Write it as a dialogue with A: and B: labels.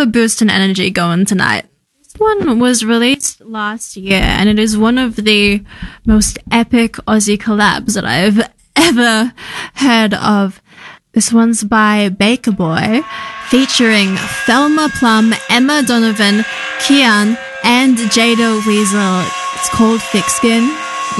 A: a boost in energy going tonight. This one was released last year, and it is one of the most epic Aussie collabs that I've ever heard of. This one's by Baker Boy, featuring Thelma Plum, Emma Donovan, Kian, and Jada Weasel. It's called Thick Skin.